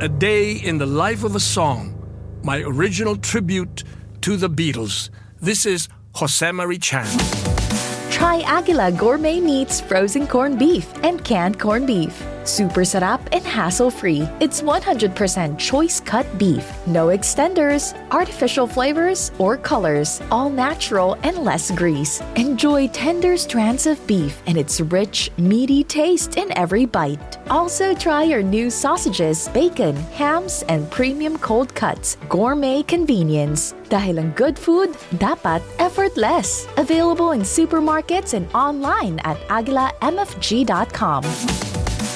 A Day in the Life of a Song, my original tribute to the Beatles. This is Jose Marie Chan. Try Aguila Gourmet Meats frozen corned beef and canned corned beef. Super sarap and hassle-free. It's 100% choice-cut beef. No extenders, artificial flavors, or colors. All natural and less grease. Enjoy tender strands of beef and its rich, meaty taste in every bite. Also try our new sausages, bacon, hams, and premium cold cuts. Gourmet convenience. Dahil ang good food, dapat effortless. Available in supermarkets and online at aguilamfg.com.